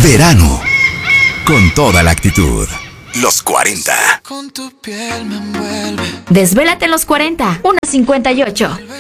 Verano. Con toda la actitud. Los 40. Con tu piel me envuelve. Desvélate en los 40. 1:58.